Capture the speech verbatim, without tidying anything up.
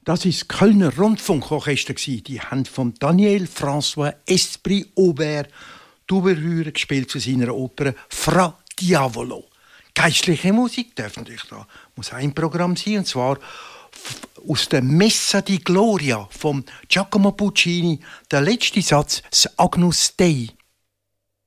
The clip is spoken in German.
Das ist das Kölner Rundfunkorchester. Die haben von Daniel François Esprit Aubert die Oberrühre gespielt zu seiner Oper Fra Diavolo. Geistliche Musik darf natürlich da, muss ein Programm sein, und zwar aus der Messa di Gloria von Giacomo Puccini, der letzte Satz, das Agnus Dei.